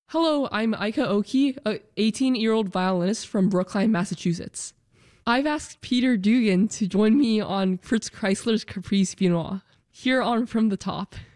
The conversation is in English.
Hello, I'm Aika Oki, a 18-year-old violinist from Brookline, Massachusetts. I've asked Peter Dugan to join me on Fritz Kreisler's Caprice Viennois, here on From the Top.